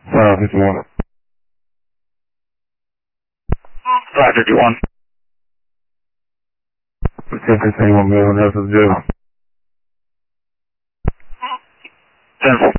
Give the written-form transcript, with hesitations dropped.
551. 551. 1015, 1 million, that's a 0. 10.